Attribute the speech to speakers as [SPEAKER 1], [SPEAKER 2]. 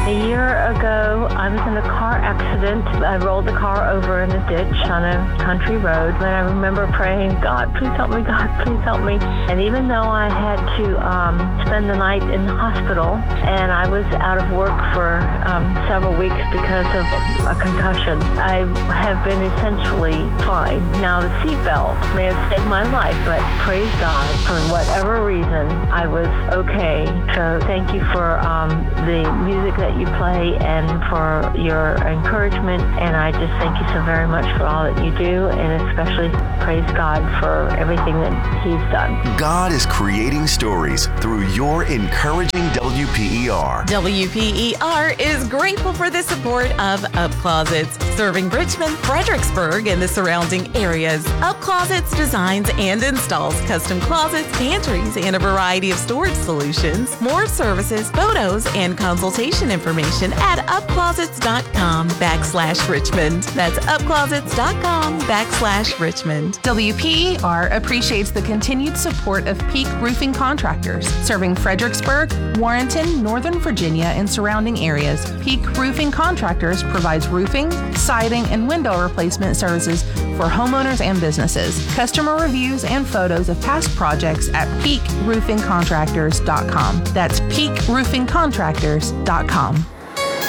[SPEAKER 1] A year ago, I was in a car accident. I rolled the car over in a ditch on a country road. And I remember praying, God, please help me, God, please help me. And even though I had to spend the night in the hospital, and I was out of work for several weeks because of a concussion, I have been essentially fine. Now, the seatbelt may have saved my life, but praise God, for whatever reason, I was okay. So thank you for the music that you play and for your encouragement. And I just thank you so very much for all that you do, and especially praise God for everything that He's done.
[SPEAKER 2] God is creating stories through your encouraging WPER.
[SPEAKER 3] WPER is grateful for the support of Up Closets, serving Richmond, Fredericksburg, and the surrounding areas. Up Closets designs and installs custom closets, pantries, and a variety of storage solutions. More services, photos, and consultation information at upclosets.com/Richmond. That's upclosets.com/Richmond.
[SPEAKER 4] WPER appreciates the continued support of Peak Roofing Contractors, serving Fredericksburg, Warrenton, Northern Virginia, and surrounding areas. Peak Roofing Contractors provides roofing, siding, and window replacement services for homeowners and businesses. Customer reviews and photos of past projects at peakroofingcontractors.com. That's peakroofingcontractors.com.